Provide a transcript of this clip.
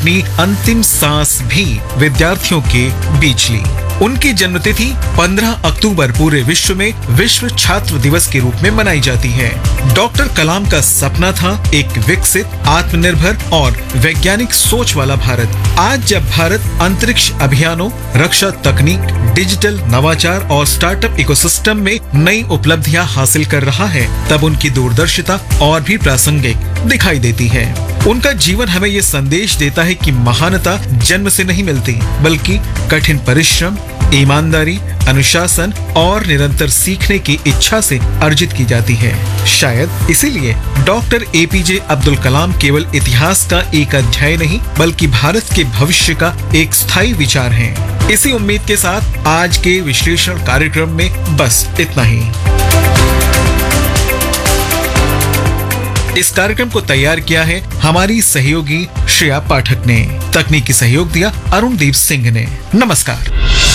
अपनी अंतिम सांस भी विद्यार्थियों के बीच ली। उनकी जन्मतिथि 15 अक्टूबर पूरे विश्व में विश्व छात्र दिवस के रूप में मनाई जाती है। डॉक्टर कलाम का सपना था एक विकसित, आत्मनिर्भर और वैज्ञानिक सोच वाला भारत। आज जब भारत अंतरिक्ष अभियानों, रक्षा तकनीक, डिजिटल नवाचार और स्टार्टअप इकोसिस्टम में नई उपलब्धियां हासिल कर रहा है, तब उनकी दूरदर्शिता और भी प्रासंगिक दिखाई देती है। उनका जीवन हमें ये संदेश देता है कि महानता जन्म से नहीं मिलती, बल्कि कठिन परिश्रम, ईमानदारी, अनुशासन और निरंतर सीखने की इच्छा से अर्जित की जाती है। शायद इसीलिए डॉक्टर एपीजे अब्दुल कलाम केवल इतिहास का एक अध्याय नहीं, बल्कि भारत के भविष्य का एक स्थायी विचार हैं। इसी उम्मीद के साथ आज के विश्लेषण कार्यक्रम में बस इतना ही। इस कार्यक्रम को तैयार किया है हमारी सहयोगी श्रेया पाठक ने। तकनीकी सहयोग दिया अरुणदीप सिंह ने। नमस्कार।